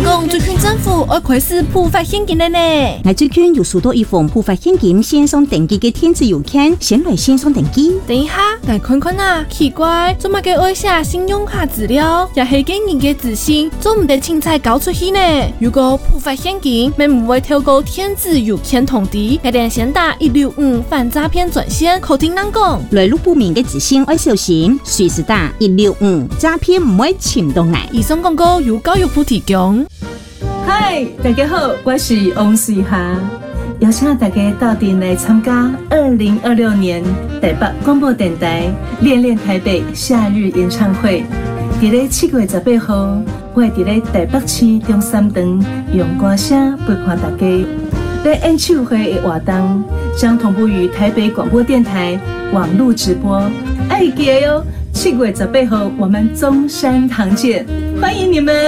讲最近政府要开始普发现金了呢。 我最近有收到一封普发现金线上登记的电子邮件，先来线上登记。 等一下，来看看啊，奇怪，做乜嘅爱写信用卡资料，也系给人嘅自信，做唔得凊彩交出去呢？如果普发现金，咪唔会透过电子邮件通知，一定先打165反诈骗专线，口听人讲。 来路不明嘅资讯要小心，随时打165，诈骗唔会潜到来。 以上广告由教育部提供。 嗨，大家好，我是王水霞，邀请大家到店来参加2026年台北广播电台恋恋台北夏日演唱会。伫咧7月18号，我会伫咧台北市中山堂用歌声陪伴大家。在演唱会的活动将同步于台北广播电台网络直播，爱记得哟！7月18号我们中山堂见，欢迎你们。